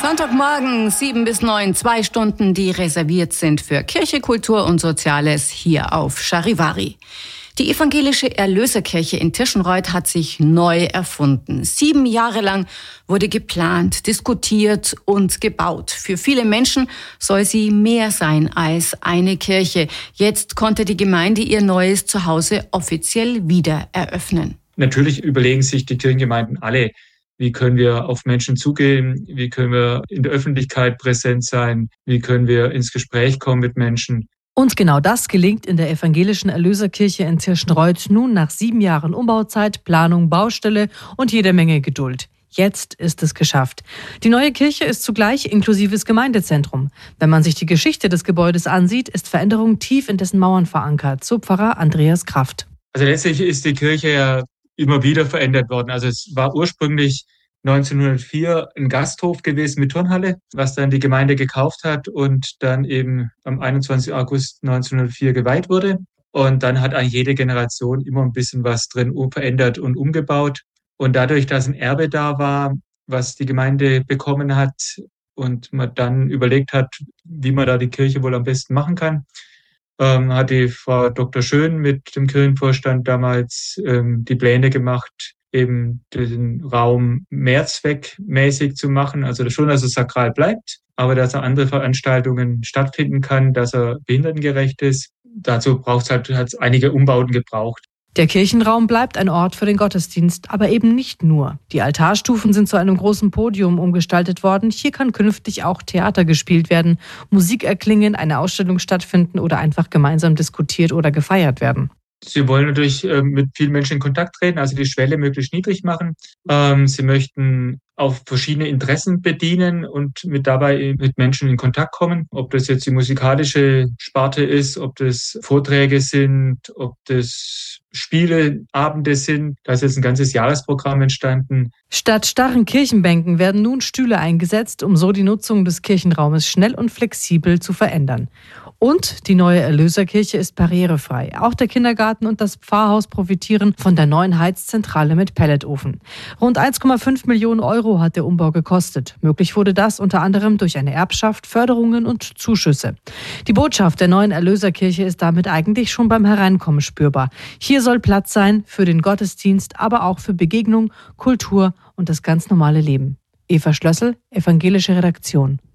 Sonntagmorgen 7 bis 9, 2 Stunden, die reserviert sind für Kirche, Kultur und Soziales hier auf Charivari. Die evangelische Erlöserkirche in Tirschenreuth hat sich neu erfunden. 7 Jahre lang wurde geplant, diskutiert und gebaut. Für viele Menschen soll sie mehr sein als eine Kirche. Jetzt konnte die Gemeinde ihr neues Zuhause offiziell wieder eröffnen. Natürlich überlegen sich die Kirchengemeinden alle, wie können wir auf Menschen zugehen, wie können wir in der Öffentlichkeit präsent sein, wie können wir ins Gespräch kommen mit Menschen. Und genau das gelingt in der evangelischen Erlöserkirche in Tirschenreuth nun nach 7 Jahren Umbauzeit, Planung, Baustelle und jeder Menge Geduld. Jetzt ist es geschafft. Die neue Kirche ist zugleich inklusives Gemeindezentrum. Wenn man sich die Geschichte des Gebäudes ansieht, ist Veränderung tief in dessen Mauern verankert, so Pfarrer Andreas Kraft. Also letztlich ist die Kirche ja immer wieder verändert worden. Also es war ursprünglich 1904 ein Gasthof gewesen mit Turnhalle, was dann die Gemeinde gekauft hat und dann eben am 21. August 1904 geweiht wurde. Und dann hat eigentlich jede Generation immer ein bisschen was drin verändert und umgebaut. Und dadurch, dass ein Erbe da war, was die Gemeinde bekommen hat und man dann überlegt hat, wie man da die Kirche wohl am besten machen kann, hat die Frau Dr. Schön mit dem Kirchenvorstand damals die Pläne gemacht, eben den Raum mehrzweckmäßig zu machen, also schon, dass es sakral bleibt, aber dass er andere Veranstaltungen stattfinden kann, dass er behindertengerecht ist. Dazu hat es einige Umbauten gebraucht. Der Kirchenraum bleibt ein Ort für den Gottesdienst, aber eben nicht nur. Die Altarstufen sind zu einem großen Podium umgestaltet worden. Hier kann künftig auch Theater gespielt werden, Musik erklingen, eine Ausstellung stattfinden oder einfach gemeinsam diskutiert oder gefeiert werden. Sie wollen natürlich mit vielen Menschen in Kontakt treten, also die Schwelle möglichst niedrig machen. Sie möchten auch verschiedene Interessen bedienen und dabei mit Menschen in Kontakt kommen. Ob das jetzt die musikalische Sparte ist, ob das Vorträge sind, ob das Spieleabende sind. Da ist jetzt ein ganzes Jahresprogramm entstanden. Statt starren Kirchenbänken werden nun Stühle eingesetzt, um so die Nutzung des Kirchenraumes schnell und flexibel zu verändern. Und die neue Erlöserkirche ist barrierefrei. Auch der Kindergarten und das Pfarrhaus profitieren von der neuen Heizzentrale mit Pelletofen. Rund 1,5 Millionen Euro hat der Umbau gekostet. Möglich wurde das unter anderem durch eine Erbschaft, Förderungen und Zuschüsse. Die Botschaft der neuen Erlöserkirche ist damit eigentlich schon beim Hereinkommen spürbar. Hier soll Platz sein für den Gottesdienst, aber auch für Begegnung, Kultur und das ganz normale Leben. Eva Schlössel, Evangelische Redaktion.